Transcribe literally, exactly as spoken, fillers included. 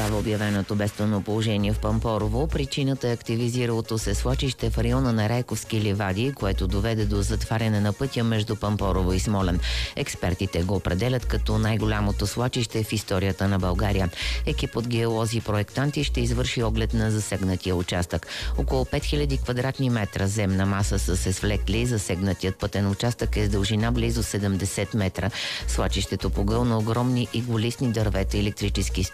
остава обявеното бедствено положение в Пампорово. Причината е активизиралото се свлачище в района на Райковски ливади, което доведе до затваряне на пътя между Пампорово и Смолян. Експертите го определят като най-голямото свлачище в историята на България. Екип от геолози и проектанти ще извърши оглед на засегнатия участък. Около пет хиляди квадратни метра земна маса са се свлекли. Засегнатият пътен участък е с дължина близо седемдесет метра. Свлачището погълна огромни иголистни дървета и електрически